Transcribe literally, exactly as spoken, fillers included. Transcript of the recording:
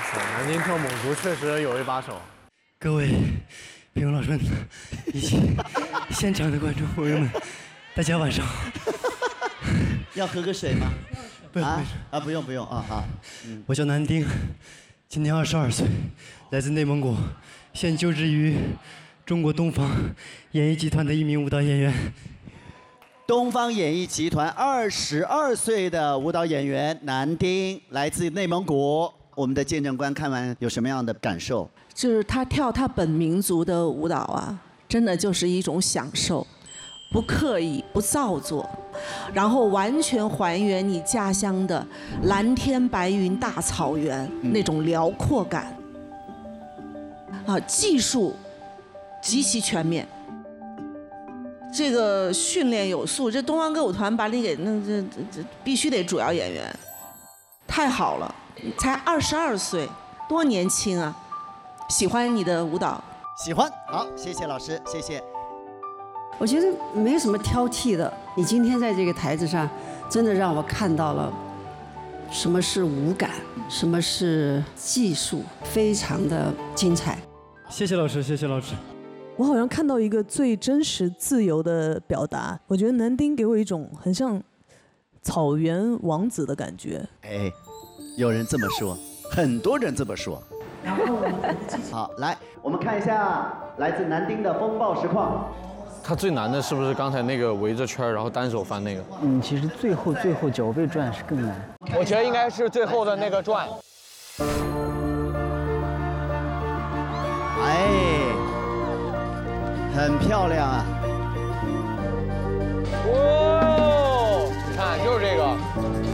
塞，南京跳傣族确实有一把手。 各位平庸老师们以及现场的观众朋友们，大家晚上好。 要喝个水吗？ 不用， 啊啊，不用不用啊好。 嗯，我叫南丁，今年二十二岁，来自内蒙古，现就职于中国东方演艺集团的一名舞蹈演员。 东方演艺集团二十二岁的舞蹈演员南丁，来自内蒙古。我们的见证官看完有什么样的感受？ 就是他跳他本民族的舞蹈啊，真的就是一种享受，不刻意，不造作，然后完全还原你家乡的蓝天白云大草原、嗯、那种辽阔感。啊，技术极其全面。这个训练有素，这东方歌舞团把你给那这这这必须得主要演员，太好了，才二十二岁，多年轻啊！喜欢你的舞蹈， 喜欢，好，谢谢老师，谢谢。 我觉得没什么挑剔的，你今天在这个台子上，真的让我看到了什么是舞感，什么是技术，非常的精彩。 谢谢老师，谢谢老师。 我好像看到一个最真实、自由的表达。我觉得南丁给我一种很像草原王子的感觉。 哎，有人这么说，很多人这么说。然后，好，来，我们看一下来自南丁的风暴实况。 他最难的是不是刚才那个围着圈然后单手翻那个？ 嗯，其实最后最后脚背转是更难。 我觉得应该是最后的那个转。 哎。很漂亮啊！ 哦，看就是这个。